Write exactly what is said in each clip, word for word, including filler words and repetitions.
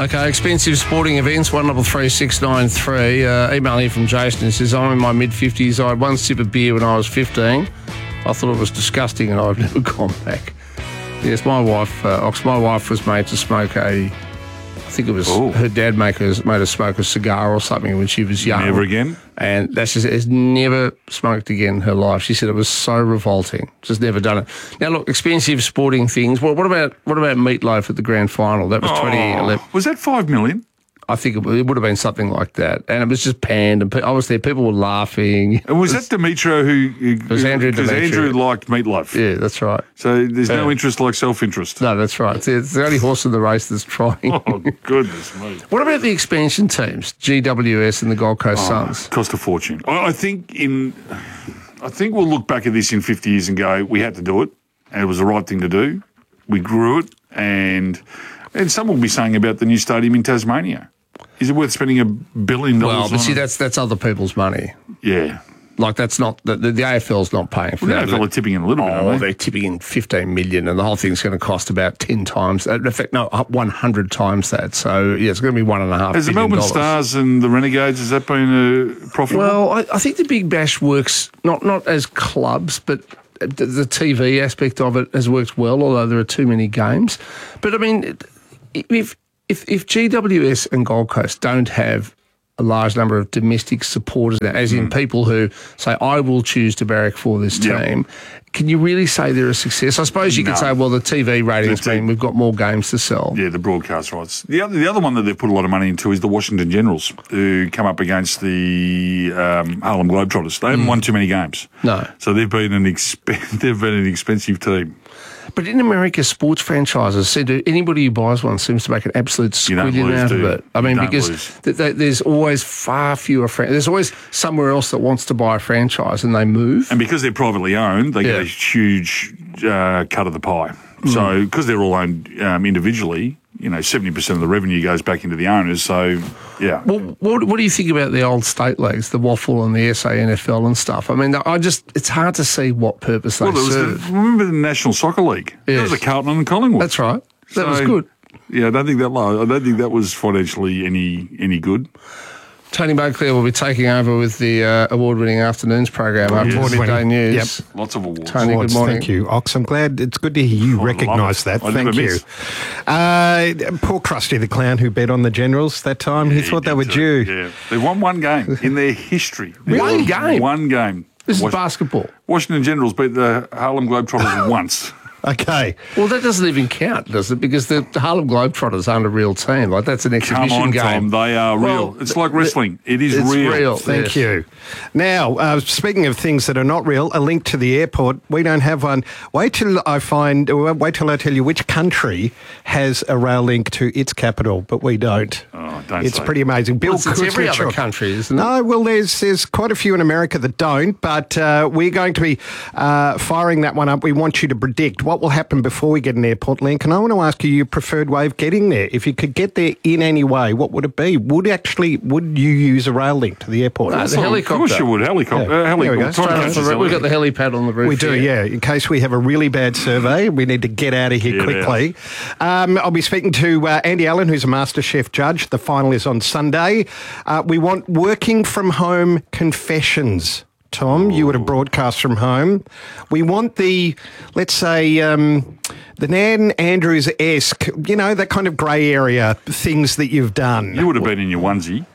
Okay, expensive sporting events, one double three six nine three. Uh, email here from Jason. He says, I'm in my mid-fifties. I had one sip of beer when I was fifteen. I thought it was disgusting and I've never gone back. Yes, my wife, uh, Ox, my wife was made to smoke a, I think it was Ooh. her dad make her, made her smoke a cigar or something when she was young. Never again? And that's just, has never smoked again in her life. She said it was so revolting. Just never done it. Now, look, expensive sporting things. Well, what about what about Meatloaf at the grand final? That was oh, twenty eleven. Was that five million? I think it, it would have been something like that. And it was just panned. And pe- I was there. People were laughing. And was that Demetrio who... who it was Andrew Demetrio. Because Andrew liked Meatloaf. Yeah, that's right. So there's yeah. no interest like self-interest. No, that's right. It's, it's the only horse in the race that's trying. Oh, goodness me. What about the expansion teams, G W S and the Gold Coast oh, Suns? Cost a fortune. I, I think in... I think we'll look back at this in fifty years and go, we had to do it, and it was the right thing to do. We grew it, and and some will be saying about the new stadium in Tasmania. Is it worth spending a billion dollars on Well, but see, it? that's that's other people's money. Yeah. Like, that's not, the, the, the A F L's not paying for well, that. The A F L are tipping in a little bit, Oh, aren't they? they're tipping in fifteen million and the whole thing's going to cost about ten times. In fact, no, one hundred times that. So, yeah, it's going to be one and a half Has the billion Melbourne dollars. Stars and the Renegades, has that been uh, profitable? Well, I, I think the Big Bash works not, not as clubs, but the, the T V aspect of it has worked well, although there are too many games. But, I mean, if if, if G W S and Gold Coast don't have a large number of domestic supporters, as in mm. people who say, I will choose to barrack for this team, yep. can you really say they're a success? I suppose you no. could say, well, the T V ratings the t- mean we've got more games to sell. Yeah, the broadcast rights. The other, the other one that they've put a lot of money into is the Washington Generals, who come up against the um, Harlem Globetrotters. They haven't mm. won too many games. No. So they've been an exp- they've been an expensive team. But in America, sports franchises, said anybody who buys one seems to make an absolute squillion lose, out of it. I mean, because th- th- there's always far fewer fran- There's always somewhere else that wants to buy a franchise and they move. And because they're privately owned, they yeah. get a huge uh, cut of the pie. Mm. So because they're all owned um, individually, you know, seventy percent of the revenue goes back into the owners. So, yeah. Well, what, what do you think about the old state leagues, the WAFL and the S A N F L and stuff? I mean, I just, it's hard to see what purpose they well, there was serve. The, remember the National Soccer League? Yes. That was a Carlton and Collingwood. That's right. That so, was good. Yeah, I don't think that I don't think that was financially any any good. Tony Beauclair will be taking over with the uh, award-winning afternoons program oh, after yes. Midday News. Yep, lots of awards. Tony, awards, good morning. Thank you, Ox. I'm glad. It's good to hear you oh, recognise that. I Thank you. Uh, poor Krusty the Clown who bet on the Generals that time. Yeah, he thought he they were too. due. Yeah, they won one game in their history. One game? One game. This Was- is basketball. Washington Generals beat the Harlem Globetrotters once. Okay. Well, that doesn't even count, does it? Because the Harlem Globetrotters aren't a real team. Like, that's an exhibition Come on, game. Tom, they are real. Well, it's like wrestling. It is it's real. real. Thank yes. you. Now, uh, speaking of things that are not real, a link to the airport. We don't have one. Wait till I find. Wait till I tell you which country has a rail link to its capital, but we don't. Oh, don't It's say. pretty amazing. Bill, Well, it's every Kutcher- other country, isn't it? No, well, there's there's quite a few in America that don't, but uh, we're going to be uh, firing that one up. We want you to predict what will happen before we get an airport link, and I want to ask you your preferred way of getting there. If you could get there in any way, what would it be? Would actually would you use a rail link to the airport? No, the Of helicopter. course you would. Helicopter. Yeah. Uh, heli- There we go. Tom Straight catches We've the got the helipad on the roof. We do, here. yeah, in case we have a really bad survey. We need to get out of here Get quickly. Um, I'll be speaking to uh, Andy Allen, who's a MasterChef judge. The final is on Sunday. Uh, we want working from home confessions. Tom, you would have broadcast from home. We want the, let's say, um, the Nan Andrews-esque, you know, that kind of grey area things that you've done. You would have been in your onesie.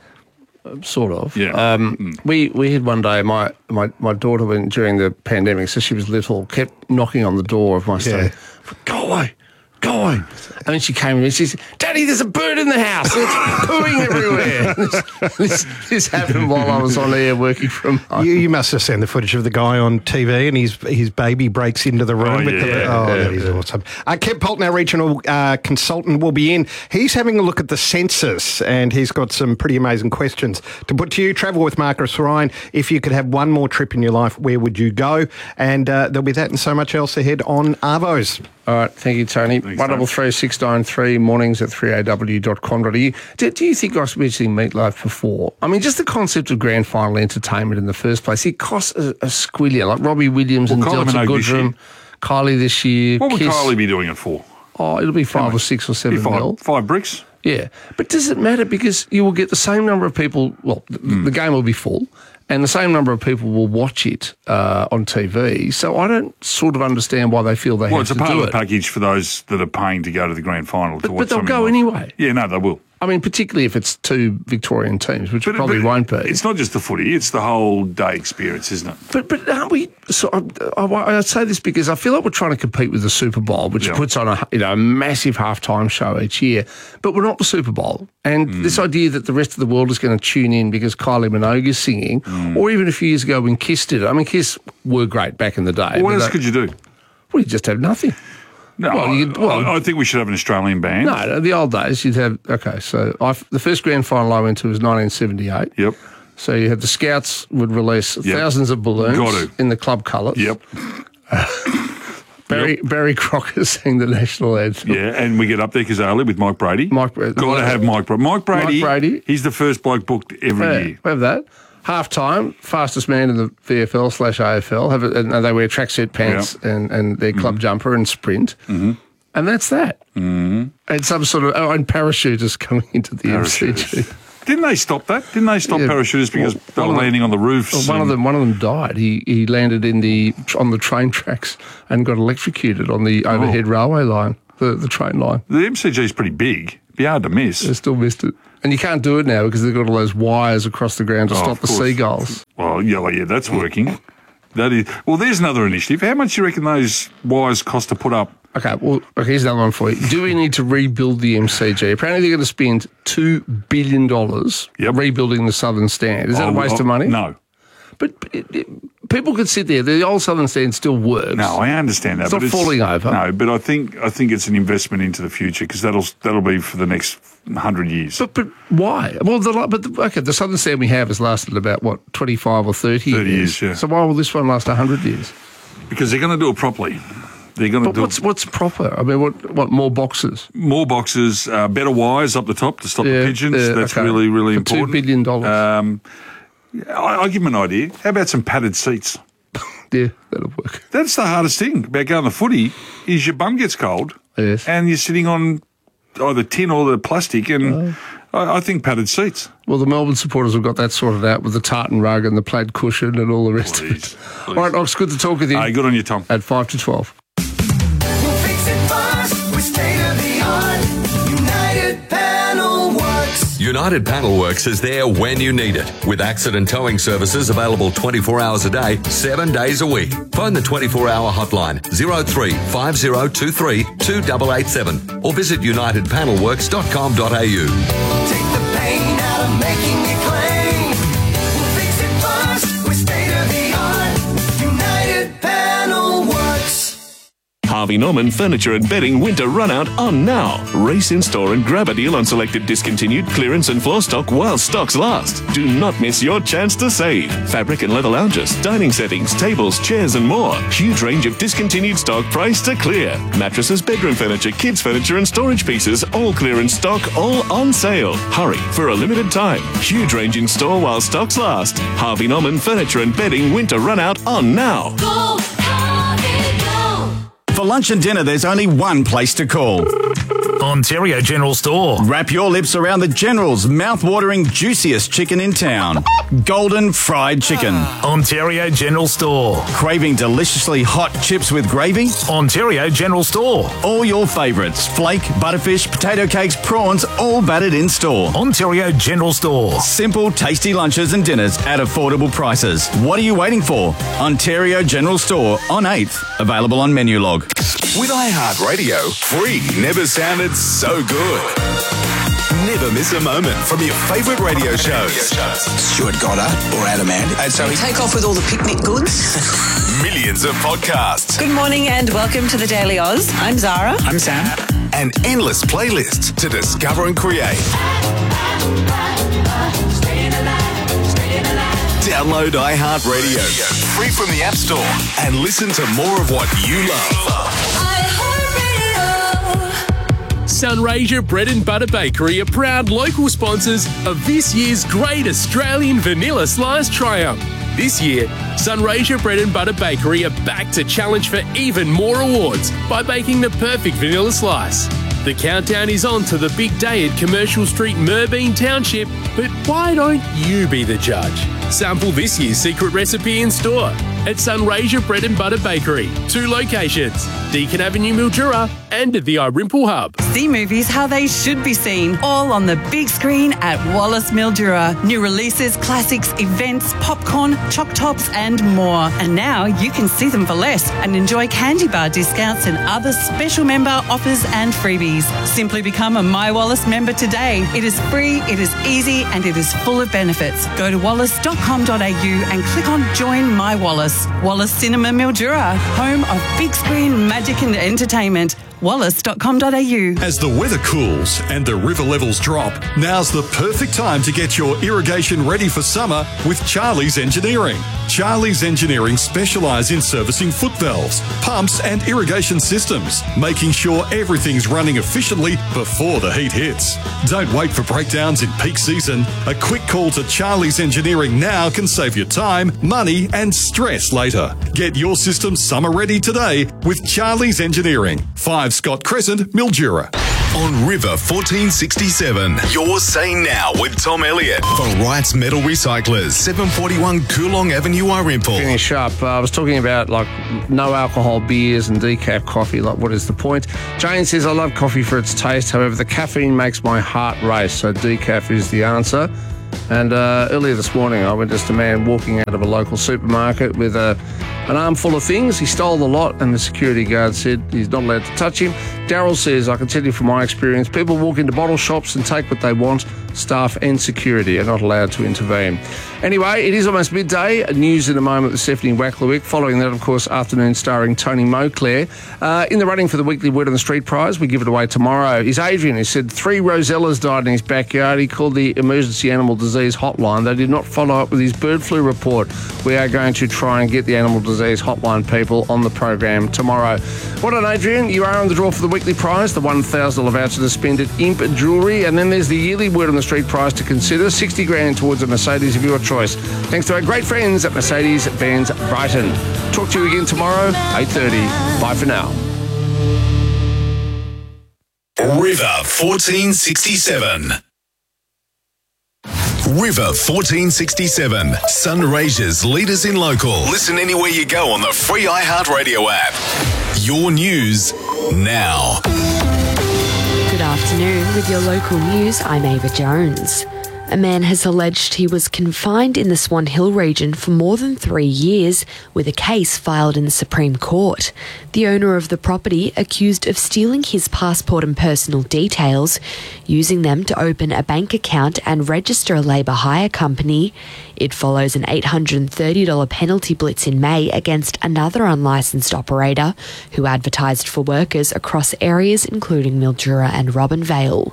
Sort of. Yeah. Um, Mm. We we had one day, my, my, my daughter, when, during the pandemic, so she was little, kept knocking on the door of my study. Yeah. Go away. Go away. And then she came in and she said, Daddy, there's a bird in the house. It's pooing everywhere. this, this, this happened while I was on air working from home. You, you must have seen the footage of the guy on T V and his his baby breaks into the room. Oh, with yeah, the, yeah, oh yeah, that is yeah. awesome. Uh, Kev Polton, our regional uh, consultant, will be in. He's having a look at the census and he's got some pretty amazing questions to put to you. Travel with Marcus Ryan. If you could have one more trip in your life, where would you go? And uh, there'll be that and so much else ahead on Arvos. All right, thank you, Tony. Thanks, One double three six nine three mornings at three a w dot com dot a u. Do, do you think I was mentioning Meatloaf before? I mean, just the concept of grand final entertainment in the first place. It costs a, a squillion. Like Robbie Williams Well, and Kylie Delta Minogue this Goodrum, year. Kylie this year. What would Kiss. Kylie be doing it for? Oh, it'll be five or six or seven Five, mil. five bricks. Yeah, but does it matter? Because you will get the same number of people. Well, the, Mm. the game will be full, and the same number of people will watch it uh, on T V. So I don't sort of understand why they feel they Well, have it's a to part do of the it. package for those that are paying to go to the grand final. But, to but watch they'll something go like- anyway. Yeah, no, they will. I mean, particularly if it's two Victorian teams, which it But- probably but won't be. It's not just the footy; it's the whole day experience, isn't it? But but aren't we? So I, I, I say this because I feel like we're trying to compete with the Super Bowl, which Yeah. puts on a you know a massive halftime show each year. But we're not the Super Bowl, and Mm. this idea that the rest of the world is going to tune in because Kylie Minogue is singing, Mm. or even a few years ago when Kiss did it. I mean, Kiss were great back in the day. Well, what but else they- could you do? Well, you just have nothing. No, Well, you- well- I, I think we should have an Australian band. No, no, the old days you'd have. Okay, so I, the first grand final I went to was nineteen seventy-eight. Yep. So you had the Scouts would release Yep. thousands of balloons Got to. in the club colours. Yep. Barry Barry Crocker sang the national anthem. Yeah, and we get up there because early with Mike Brady. Mike Brady. Got to have Mike Brady. Mike Brady. Mike Brady. He's the first bloke booked every Yeah, year. we have that. Half time, fastest man in the V F L slash A F L. Have it, and they wear tracksuit pants and, and their club Mm-hmm. jumper and sprint. Mm-hmm. And that's that. Mm-hmm. And some sort of, oh, and parachuters coming into the M C G. Parachuters. Didn't they stop that? Didn't they stop Yeah. parachuters because Well, they were one of them- landing on the roofs? Well, one of and- them, one of them died. He he landed in the on the train tracks and got electrocuted on the overhead Oh. railway line, the, the train line. The M C G is pretty big. It'd be hard to miss. They still missed it. And you can't do it now because they've got all those wires across the ground to Oh, stop of the course. seagulls. Well, yeah, well, yeah, that's working. That is. Well, there's another initiative. How much do you reckon those wires cost to put up? Okay, well, okay, here's another one for you. Do we need to rebuild the M C G? Apparently they're going to spend two billion dollars Yep. rebuilding the Southern Stand. Is that Oh, a waste oh, of money? No. But it, it, people could sit there. The old Southern Stand still works. No, I understand that. It's but not falling over. No, but I think I think it's an investment into the future because that'll that'll be for the next hundred years. But but why? Well, the, but the, okay, the Southern Stand we have has lasted about, what, twenty-five or thirty, thirty years? years, yeah. So why will this one last one hundred years? Because they're going to do it properly. They're going to But do what's what's proper? I mean, what what more boxes? more boxes, uh, better wires up the top to stop Yeah, the pigeons. yeah, That's okay. really, really For important. two billion dollars. Um, I, I'll give them an idea. How about some padded seats? Yeah, that'll work. That's the hardest thing about going to footy is your bum gets cold Yes. and you're sitting on either tin or the plastic, and I, I think padded seats. Well, the Melbourne supporters have got that sorted out with the tartan rug and the plaid cushion and all the rest Please, of it. All right, Ox, good to talk with you. Hey, good on you, Tom. At five to twelve. We'll fix it fast with state-of-the-art United Panel Works. United Panel Works is there when you need it, with accident towing services available twenty-four hours a day, seven days a week. Phone the twenty-four hour hotline zero three five zero two three two eight eight seven or visit united panel works dot com dot a u. Take the pain out of making a claim. We'll fix it fast with state-of-the-art United Panel Works. Harvey Norman Furniture and Bedding Winter Runout on now. Race in store and grab a deal on selected discontinued clearance and floor stock while stocks last. Do not miss your chance to save. Fabric and leather lounges, dining settings, tables, chairs and more. Huge range of discontinued stock priced to clear. Mattresses, bedroom furniture, kids furniture and storage pieces, all clearance stock, all on sale. Hurry for a limited time. Huge range in store while stocks last. Harvey Norman Furniture and Bedding Winter Runout on now. Go, Harvey, go! For lunch and dinner, there's only one place to call. Ontario General Store. Wrap your lips around the General's mouth-watering, juiciest chicken in town. Golden fried chicken. Ontario General Store. Craving deliciously hot chips with gravy? Ontario General Store. All your favourites. Flake, butterfish, potato cakes, prawns, all battered in store. Ontario General Store. Simple, tasty lunches and dinners at affordable prices. What are you waiting for? Ontario General Store on eighth. Available on Menulog. With iHeartRadio, free never sounded so good. Never miss a moment from your favourite radio shows. Stuart Goddard or Adam Ant. And so Take off with all the picnic goods. Millions of podcasts Good morning and welcome to the Daily Oz. I'm Zara. I'm Sam. and endless playlists to discover and create. Download iHeartRadio free from the App Store and listen to more of what you love. Sunraysia Bread and Butter Bakery are proud local sponsors of this year's Great Australian Vanilla Slice Triumph. This year, Sunraysia Bread and Butter Bakery are back to challenge for even more awards by baking the perfect vanilla slice. The countdown is on to the big day at Commercial Street, Merbein Township, but why don't you be the judge? Sample this year's secret recipe in store at Sunraysia Bread and Butter Bakery. Two locations, Deakin Avenue, Mildura, and at the Irimple Hub. See movies how they should be seen, all on the big screen at Wallace Mildura. New releases, classics, events, popcorn, choc tops, and more. And now you can see them for less and enjoy candy bar discounts and other special member offers and freebies. Simply become a My Wallace member today. It is free, it is easy, and it is full of benefits. Go to wallace dot com dot a u and click on Join My Wallace. Wallace Cinema Mildura, home of big screen magic and entertainment. wallace dot com dot a u. As the weather cools and the river levels drop, now's the perfect time to get your irrigation ready for summer with Charlie's Engineering. Charlie's Engineering specialise in servicing foot valves, pumps and irrigation systems, making sure everything's running efficiently before the heat hits. Don't wait for breakdowns in peak season. A quick call to Charlie's Engineering now can save you time, money and stress later. Get your system summer ready today with Charlie's Engineering. five Scott Crescent, Mildura. On River fourteen sixty-seven, you're saying now with Tom Elliott for Wright's Metal Recyclers, seven forty-one Coolong Avenue, Irimple. Finish up. Uh, I was talking about like no alcohol beers and decaf coffee. Like, what is the point? Jane says, I love coffee for its taste. However, the caffeine makes my heart race. So decaf is the answer. And uh, earlier this morning, I witnessed a man walking out of a local supermarket with a, an armful of things. He stole the lot, and the security guard said he's not allowed to touch him. Daryl says, I can tell you from my experience, people walk into bottle shops and take what they want. Staff and security are not allowed to intervene. Anyway, it is almost midday. News in a moment with Stephanie Wacklewick. Following that, of course, afternoon starring Tony Moclair. Uh, in the running for the weekly Word on the Street prize, we give it away tomorrow, is Adrian, who said three rosellas died in his backyard. He called the emergency animal disease hotline. They did not follow up with his bird flu report. We are going to try and get the animal disease hotline people on the program tomorrow. Well done, Adrian. You are on the draw for the weekly prize, the one thousand dollars voucher to spend at Imp Jewellery. And then there's the yearly Word on the Street prize to consider, sixty grand towards a Mercedes of your choice. Thanks to our great friends at Mercedes-Benz Brighton. Talk to you again tomorrow, eight thirty. Bye for now. River fourteen sixty-seven. River fourteen sixty-seven, Sunraysia's leaders in local. Listen anywhere you go on the free iHeartRadio app. Your news now. Good afternoon. With your local news, I'm Ava Jones. A man has alleged he was confined in the Swan Hill region for more than three years, with a case filed in the Supreme Court. The owner of the property accused of stealing his passport and personal details, using them to open a bank account and register a labour hire company. It follows an eight hundred thirty dollars penalty blitz in May against another unlicensed operator who advertised for workers across areas including Mildura and Robinvale.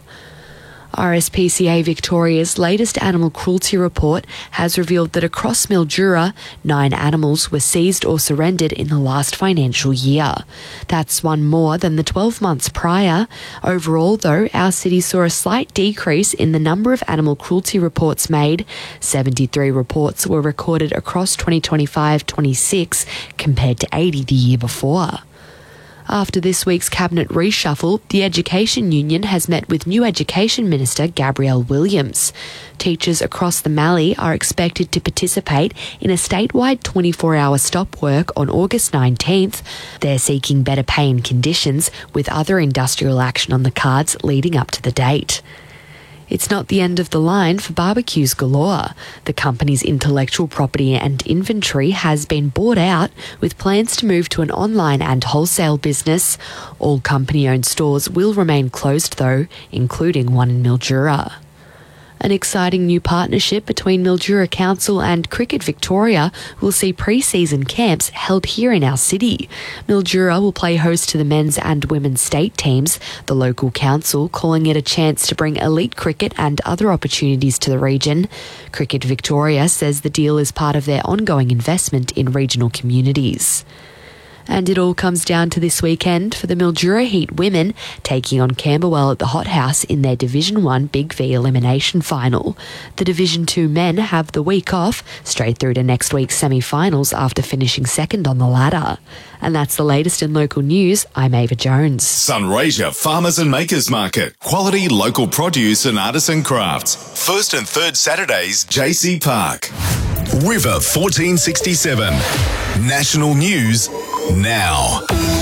R S P C A Victoria's latest animal cruelty report has revealed that across Mildura, nine animals were seized or surrendered in the last financial year. That's one more than the twelve months prior. Overall, though, our city saw a slight decrease in the number of animal cruelty reports made. seventy-three reports were recorded across twenty twenty-five twenty-six compared to eighty the year before. After this week's cabinet reshuffle, the Education Union has met with new Education Minister Gabrielle Williams. Teachers across the Mallee are expected to participate in a statewide twenty-four hour stop work on August nineteenth. They're seeking better pay and conditions, with other industrial action on the cards leading up to the date. It's not the end of the line for Barbecues Galore. The company's intellectual property and inventory has been bought out, with plans to move to an online and wholesale business. All company-owned stores will remain closed though, including one in Mildura. An exciting new partnership between Mildura Council and Cricket Victoria will see pre-season camps held here in our city. Mildura will play host to the men's and women's state teams, the local council calling it a chance to bring elite cricket and other opportunities to the region. Cricket Victoria says the deal is part of their ongoing investment in regional communities. And it all comes down to this weekend for the Mildura Heat women taking on Camberwell at the Hot House in their Division one Big V elimination final. The Division two men have the week off, straight through to next week's semi-finals after finishing second on the ladder. And that's the latest in local news. I'm Ava Jones. Sunraysia Farmers and Makers Market. Quality local produce and artisan crafts. First and third Saturdays, J C Park. River fourteen sixty-seven. National News now.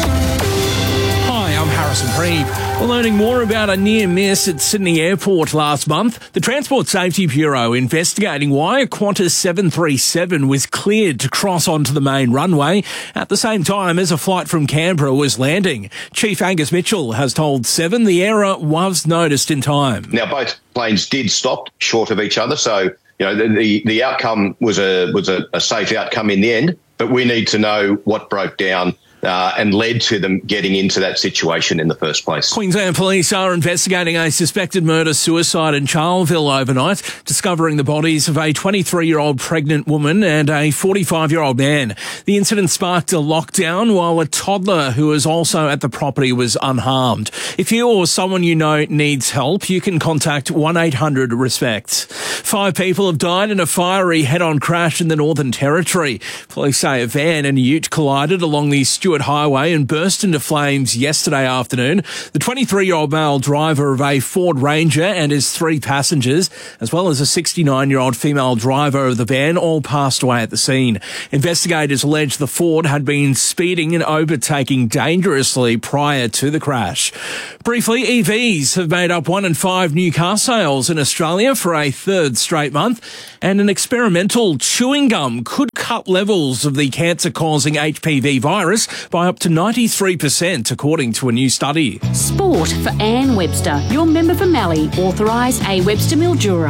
Hi, I'm Harrison Preeve. We're learning more about a near miss at Sydney Airport last month. The Transport Safety Bureau investigating why a Qantas seven thirty-seven was cleared to cross onto the main runway at the same time as a flight from Canberra was landing. Chief Angus Mitchell has told Seven the error was noticed in time. Now, both planes did stop short of each other, so you know the the, the outcome was a was a, a safe outcome in the end. But we need to know what broke down Uh, and led to them getting into that situation in the first place. Queensland Police are investigating a suspected murder-suicide in Charleville overnight, discovering the bodies of a twenty-three-year-old pregnant woman and a forty-five-year-old man. The incident sparked a lockdown while a toddler who was also at the property was unharmed. If you or someone you know needs help, you can contact one eight hundred RESPECT. Five people have died in a fiery head-on crash in the Northern Territory. Police say a van and a ute collided along the Stewart Highway and burst into flames yesterday afternoon. The twenty-three-year-old male driver of a Ford Ranger and his three passengers, as well as a sixty-nine-year-old female driver of the van, all passed away at the scene. Investigators allege the Ford had been speeding and overtaking dangerously prior to the crash. Briefly, E Vs have made up one in five new car sales in Australia for a third straight month, and an experimental chewing gum could cut levels of the cancer-causing H P V virus by up to ninety-three percent, according to a new study. Sport for Anne Webster. Your member for Mallee. Authorise A. Webster Mildura.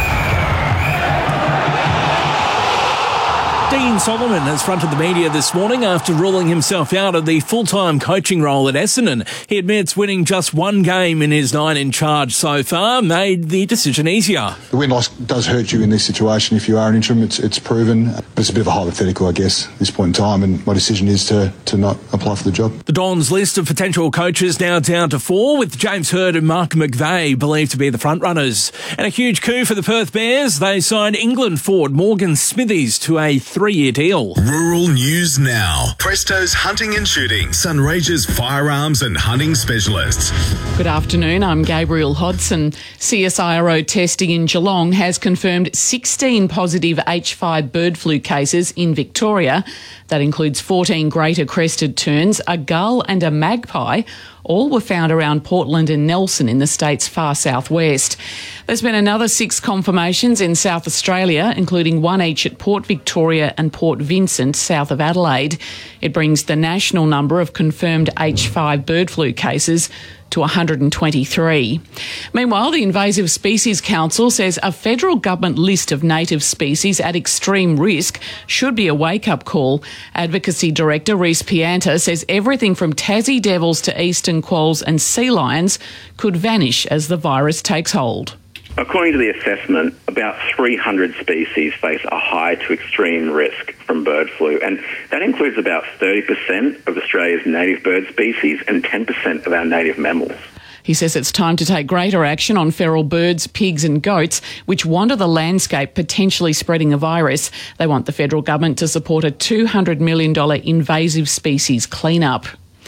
Dean Solomon has fronted the media this morning after ruling himself out of the full-time coaching role at Essendon. He admits winning just one game in his nine in charge so far made the decision easier. The win-loss does hurt you in this situation if you are an interim. It's, it's proven, but it's a bit of a hypothetical, I guess, at this point in time, and my decision is to, to not apply for the job. The Dons' list of potential coaches now down to four, with James Hird and Mark McVeigh believed to be the front-runners. And a huge coup for the Perth Bears. They signed England forward Morgan Smithies to a three-year deal. Rural News now. Presto's Hunting and Shooting. Sunraysia's firearms and hunting specialists. Good afternoon, I'm Gabriel Hodson. C S I R O testing in Geelong has confirmed sixteen positive H five bird flu cases in Victoria. That includes fourteen greater crested terns, a gull and a magpie. All were found around Portland and Nelson in the state's far southwest. There's been another six confirmations in South Australia, including one each at Port Victoria and Port Vincent, south of Adelaide. It brings the national number of confirmed H five bird flu cases to one hundred twenty-three. Meanwhile, the Invasive Species Council says a federal government list of native species at extreme risk should be a wake-up call. Advocacy Director Reece Pianta says everything from Tassie devils to eastern quolls and sea lions could vanish as the virus takes hold. According to the assessment, about three hundred species face a high to extreme risk from bird flu, and that includes about thirty percent of Australia's native bird species and ten percent of our native mammals. He says it's time to take greater action on feral birds, pigs and goats, which wander the landscape, potentially spreading the virus. They want the federal government to support a two hundred million dollars invasive species clean-up.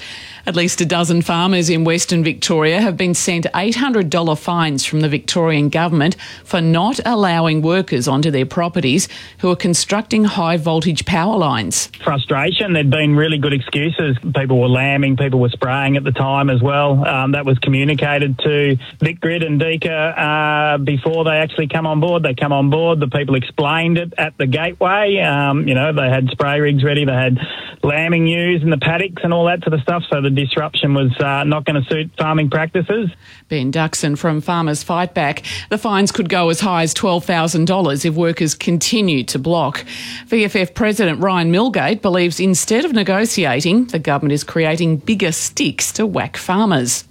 At least a dozen farmers in Western Victoria have been sent eight hundred dollars fines from the Victorian government for not allowing workers onto their properties who are constructing high-voltage power lines. Frustration. There'd been really good excuses. People were lambing, people were spraying at the time as well. Um, that was communicated to VicGrid and Deka uh, before they actually come on board. They come on board, the people explained it at the gateway. Um, you know, they had spray rigs ready, they had lambing ewes in the paddocks and all that sort of stuff, so the disruption was uh, not going to suit farming practices. Ben Duxon from Farmers Fight Back. The fines could go as high as twelve thousand dollars if workers continue to block. V F F President Ryan Milgate believes instead of negotiating, the government is creating bigger sticks to whack farmers.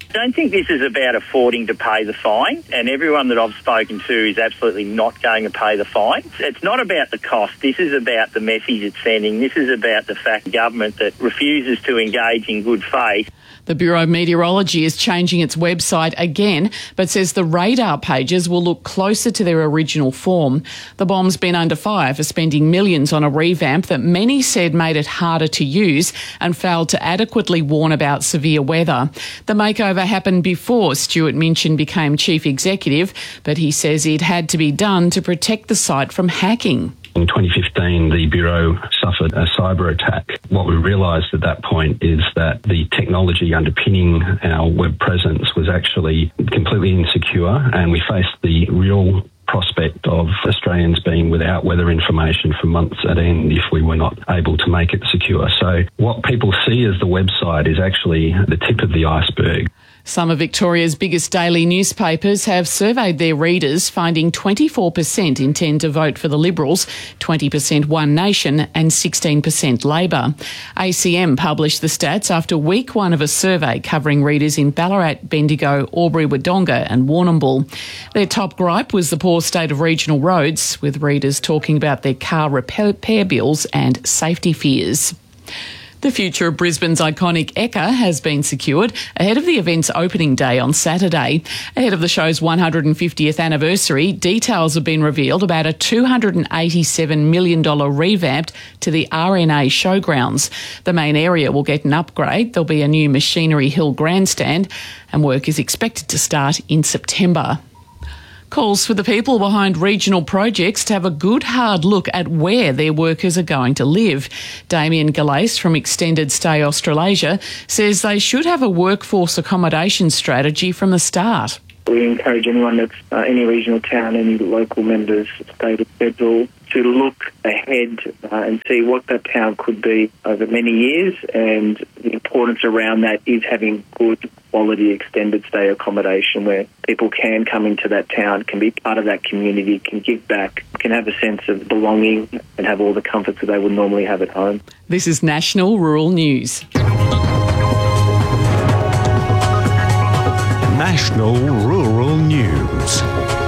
I don't think this is about affording to pay the fine, and everyone that I've spoken to is absolutely not going to pay the fine. It's not about the cost. This is about the message it's sending. This is about the fact government that refuses to engage in good faith. The Bureau of Meteorology is changing its website again, but says the radar pages will look closer to their original form. The bomb's been under fire for spending millions on a revamp that many said made it harder to use and failed to adequately warn about severe weather. The makeover happened before Stuart Minchin became chief executive, but he says it had to be done to protect the site from hacking. In twenty fifteen, the Bureau suffered a cyber attack. What we realised at that point is that the technology underpinning our web presence was actually completely insecure, and we faced the real prospect of Australians being without weather information for months at end if we were not able to make it secure. So what people see as the website is actually the tip of the iceberg. Some of Victoria's biggest daily newspapers have surveyed their readers, finding twenty-four percent intend to vote for the Liberals, twenty percent One Nation and sixteen percent Labor. A C M published the stats after week one of a survey covering readers in Ballarat, Bendigo, Albury-Wodonga and Warrnambool. Their top gripe was the poor state of regional roads, with readers talking about their car repair bills and safety fears. The future of Brisbane's iconic Ekka has been secured ahead of the event's opening day on Saturday. Ahead of the show's one hundred fiftieth anniversary, details have been revealed about a two hundred eighty-seven million dollars revamp to the R N A showgrounds. The main area will get an upgrade. There'll be a new Machinery Hill grandstand, and work is expected to start in September. Calls for the people behind regional projects to have a good hard look at where their workers are going to live. Damien Galace from Extended Stay Australasia says they should have a workforce accommodation strategy from the start. We encourage anyone that's uh, any regional town, any local members, state or federal, to look ahead uh, and see what that town could be over many years, and the importance around that is having good quality extended stay accommodation where people can come into that town, can be part of that community, can give back, can have a sense of belonging and have all the comforts that they would normally have at home. This is National Rural News. National Rural News.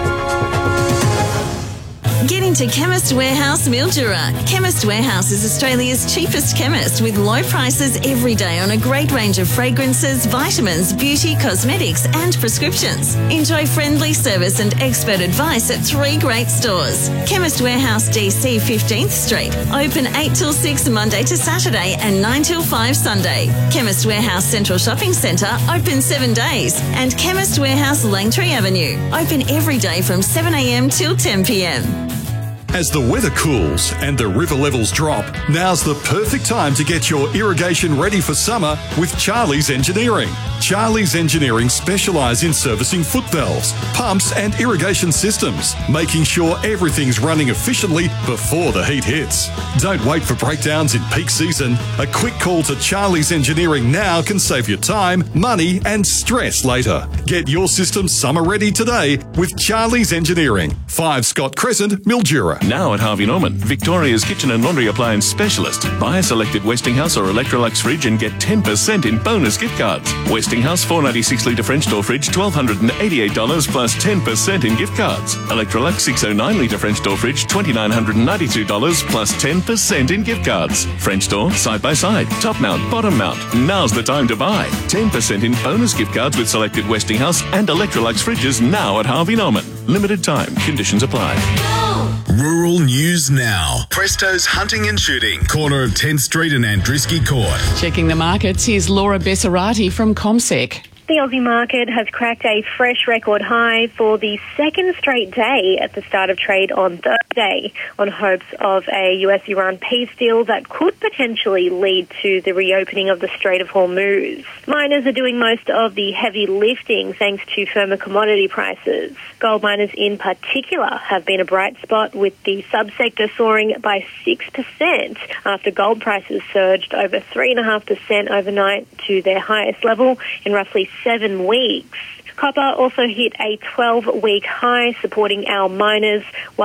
Get into Chemist Warehouse Mildura. Chemist Warehouse is Australia's cheapest chemist with low prices every day on a great range of fragrances, vitamins, beauty, cosmetics and prescriptions. Enjoy friendly service and expert advice at three great stores. Chemist Warehouse D C fifteenth Street. Open eight till six Monday to Saturday and nine till five Sunday. Chemist Warehouse Central Shopping Centre open seven days. And Chemist Warehouse Langtree Avenue. Open every day from seven a m till ten p m. As the weather cools and the river levels drop, now's the perfect time to get your irrigation ready for summer with Charlie's Engineering. Charlie's Engineering specialise in servicing foot valves, pumps and irrigation systems, making sure everything's running efficiently before the heat hits. Don't wait for breakdowns in peak season. A quick call to Charlie's Engineering now can save you time, money and stress later. Get your system summer ready today with Charlie's Engineering. five Scott Crescent, Mildura. Now at Harvey Norman, Victoria's kitchen and laundry appliance specialist. Buy a selected Westinghouse or Electrolux fridge and get ten percent in bonus gift cards. Westinghouse four ninety-six litre French door fridge, one thousand two hundred eighty-eight dollars plus ten percent in gift cards. Electrolux six oh nine litre French door fridge, two thousand nine hundred ninety-two dollars plus ten percent in gift cards. French door, side by side, top mount, bottom mount. Now's the time to buy. ten percent in bonus gift cards with selected Westinghouse and Electrolux fridges now at Harvey Norman. Limited time. Conditions apply. Rural News Now. Presto's Hunting and Shooting, corner of tenth Street and Andrisky Court. Checking the markets, here's Laura Bessarati from ComSec. The Aussie market has cracked a fresh record high for the second straight day at the start of trade on Thursday, on hopes of a U S Iran peace deal that could potentially lead to the reopening of the Strait of Hormuz. Miners are doing most of the heavy lifting thanks to firmer commodity prices. Gold miners in particular have been a bright spot, with the subsector soaring by six percent after gold prices surged over three point five percent overnight to their highest level in roughly seven weeks. Copper also hit a twelve-week high, supporting our miners, while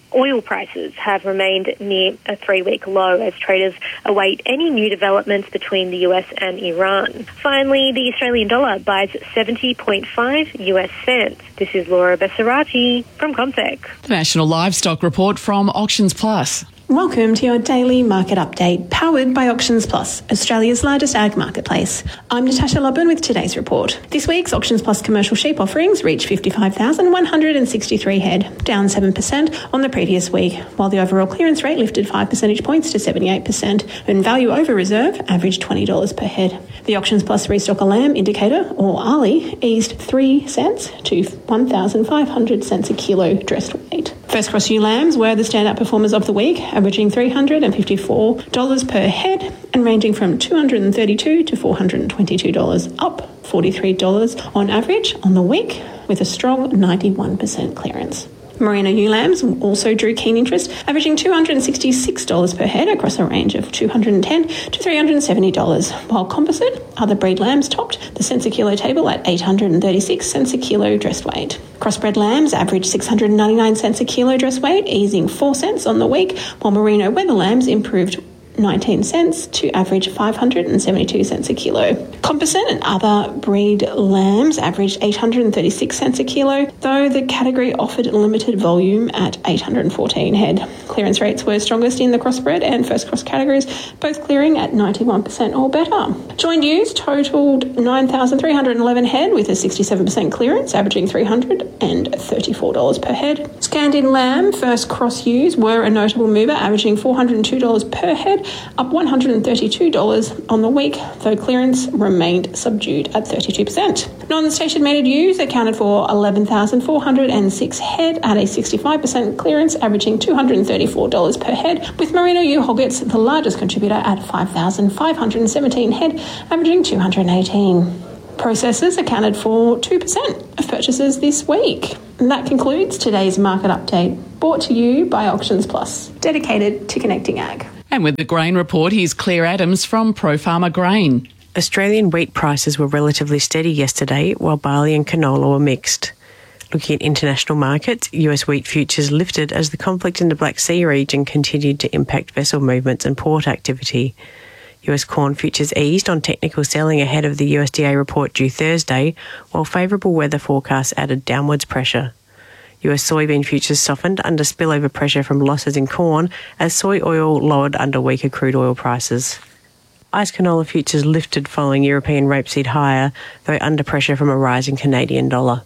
Oil prices have remained near a three-week low as traders await any new developments between the U S and Iran. Finally, the Australian dollar buys seventy point five U S cents. This is Laura Bessarati from ComSec. The National Livestock Report from Auctions Plus. Welcome to your daily market update, powered by Auctions Plus, Australia's largest ag marketplace. I'm Natasha Lubben with today's report. This week's Auctions Plus commercial sheep offerings reached fifty-five thousand one hundred sixty-three head, down seven percent on the previous week, while the overall clearance rate lifted five percentage points to seventy-eight percent, and value over reserve averaged twenty dollars per head. The Auctions Plus restock a lamb indicator, or A R L I, eased three cents to one thousand five hundred cents a kilo dressed weight. First cross ewe lambs were the standout performers of the week, averaging three hundred fifty-four dollars per head and ranging from two hundred thirty-two dollars to four hundred twenty-two dollars, up forty-three dollars on average on the week, with a strong ninety-one percent clearance. Merino ewe lambs also drew keen interest, averaging two hundred sixty-six dollars per head across a range of two hundred ten dollars to three hundred seventy dollars, while composite, other breed lambs topped the cents a kilo table at eight hundred thirty-six cents a kilo dressed weight. Crossbred lambs averaged six hundred ninety-nine cents a kilo dressed weight, easing four cents on the week, while merino weather lambs improved nineteen cents to average five hundred seventy-two cents a kilo. Composite and other breed lambs averaged eight hundred thirty-six cents a kilo, though the category offered limited volume at eight hundred fourteen head. Clearance rates were strongest in the crossbred and first cross categories, both clearing at ninety-one percent or better. Joined ewes totaled nine thousand three hundred eleven head with a sixty-seven percent clearance, averaging three hundred thirty-four dollars per head. Scanned in lamb first cross ewes were a notable mover, averaging four hundred two dollars per head, up one hundred thirty-two dollars on the week, though clearance remained subdued at thirty-two percent. Non-station mated ewes accounted for eleven thousand four hundred six head at a sixty-five percent clearance, averaging two hundred thirty-four dollars per head, with merino ewe hoggets the largest contributor at five thousand five hundred seventeen head, averaging two hundred eighteen. Processors accounted for two percent of purchases this week. And that concludes today's market update, brought to you by Auctions Plus, dedicated to connecting ag. And with the grain report, here's Claire Adams from Pro Farmer Grain. Australian wheat prices were relatively steady yesterday, while barley and canola were mixed. Looking at international markets, U S wheat futures lifted as the conflict in the Black Sea region continued to impact vessel movements and port activity. U S corn futures eased on technical selling ahead of the U S D A report due Thursday, while favourable weather forecasts added downwards pressure. U S soybean futures softened under spillover pressure from losses in corn as soy oil lowered under weaker crude oil prices. Ice canola futures lifted following European rapeseed higher, though under pressure from a rising Canadian dollar.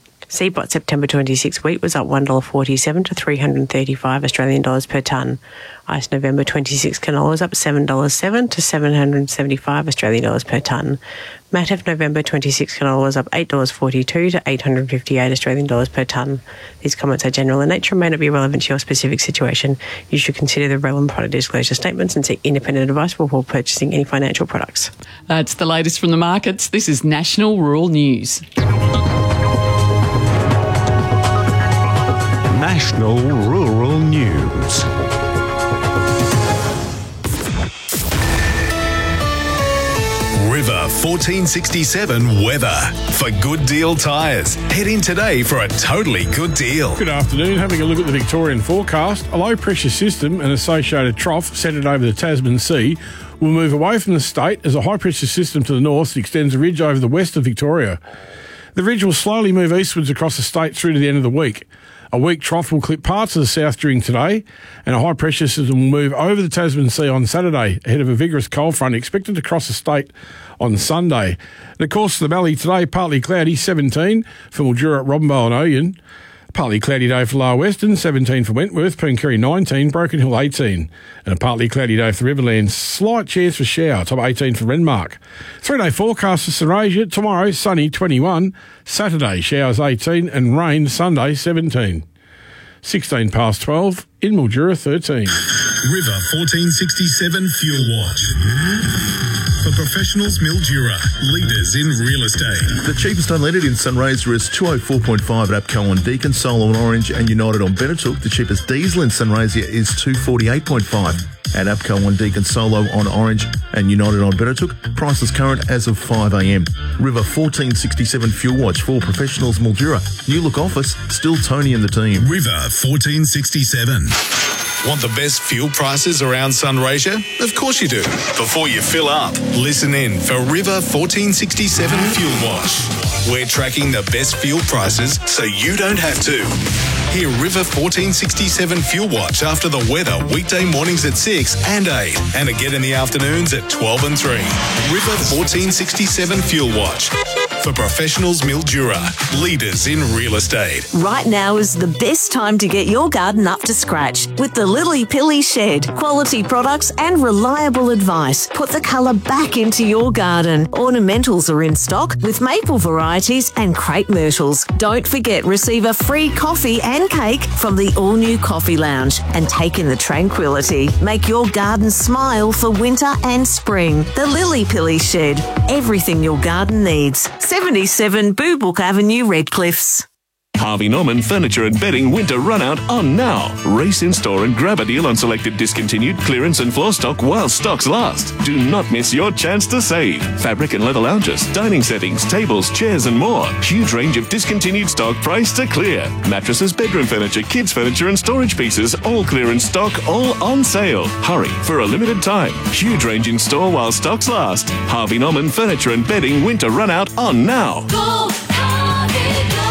C B O T September twenty-six wheat was up one dollar forty-seven to three hundred thirty-five Australian dollars per tonne. Ice November twenty-six canola was up seven dollars seven to seven hundred seventy-five Australian dollars per tonne. Matif November twenty-six canola was up eight dollars forty-two to eight hundred fifty-eight Australian dollars per tonne. These comments are general in nature and may not be relevant to your specific situation. You should consider the relevant product disclosure statements and seek independent advice before purchasing any financial products. That's the latest from the markets. This is National Rural News. National Rural News. River fourteen sixty-seven weather. For Good Deal Tyres, head in today for a totally good deal. Good afternoon. Having a look at the Victorian forecast, a low pressure system and associated trough centred over the Tasman Sea will move away from the state as a high pressure system to the north extends a ridge over the west of Victoria. The ridge will slowly move eastwards across the state through to the end of the week. A weak trough will clip parts of the south during today, and a high pressure system will move over the Tasman Sea on Saturday ahead of a vigorous cold front expected to cross the state on Sunday. And of course, the Mallee today, partly cloudy, seventeen for Mildura, Robinvale and Oyen. Partly cloudy day for Lower Western, seventeen for Wentworth, Pooncarie nineteen, Broken Hill eighteen. And a partly cloudy day for Riverlands, slight chance for shower, top eighteen for Renmark. Three-day forecast for St Asia, tomorrow sunny twenty-one, Saturday showers eighteen and rain Sunday seventeen. sixteen past twelve, in Mildura thirteen. River fourteen sixty-seven Fuel Watch. For professionals, Mildura, leaders in real estate. The cheapest unleaded in Sunraysia is two oh four point five at APCO on Deakin, Solo on Orange and United on Benetook. The cheapest diesel in Sunraysia is two forty-eight point five at APCO on Deakin, Solo on Orange and United on Benetook. Prices current as of five a m. River fourteen sixty-seven Fuel Watch for professionals, Mildura. New look office, still Tony and the team. River fourteen sixty-seven. Want the best fuel prices around Sunraysia? Of course you do. Before you fill up, listen in for River fourteen sixty-seven Fuel Watch. We're tracking the best fuel prices so you don't have to. Hear River fourteen sixty-seven Fuel Watch after the weather weekday mornings at six and eight and again in the afternoons at twelve and three. River fourteen sixty-seven Fuel Watch. For professionals, Mildura, leaders in real estate. Right now is the best time to get your garden up to scratch with the Lily Pilly Shed. Quality products and reliable advice. Put the colour back into your garden. Ornamentals are in stock with maple varieties and crepe myrtles. Don't forget, receive a free coffee and cake from the all-new Coffee Lounge and take in the tranquility. Make your garden smile for winter and spring. The Lily Pilly Shed. Everything your garden needs. seventy-seven Boobook Avenue, Redcliffs. Harvey Norman Furniture and Bedding Winter Runout on now. Race in store and grab a deal on selected discontinued clearance and floor stock while stocks last. Do not miss your chance to save. Fabric and leather lounges, dining settings, tables, chairs and more. Huge range of discontinued stock priced to clear. Mattresses, bedroom furniture, kids furniture and storage pieces, all clearance stock, all on sale. Hurry for a limited time. Huge range in store while stocks last. Harvey Norman Furniture and Bedding Winter Runout on now. Go, Harvey, go!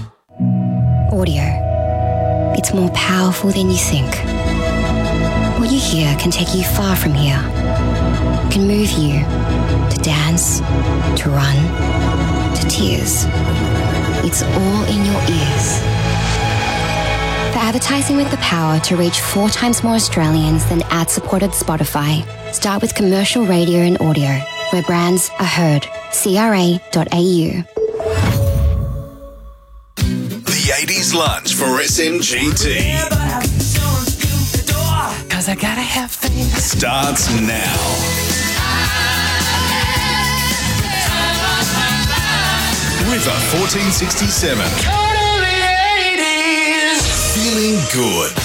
Audio. It's more powerful than you think. What you hear can take you far from here. It can move you to dance, to run, to tears. It's all in your ears. For advertising with the power to reach four times more Australians than ad-supported Spotify, start with commercial radio and audio, where brands are heard. C R A dot A U. The eighties lunch for S M G T. Cause I gotta have faith. Starts now. River fourteen sixty-seven. Totally eighties. Feeling good.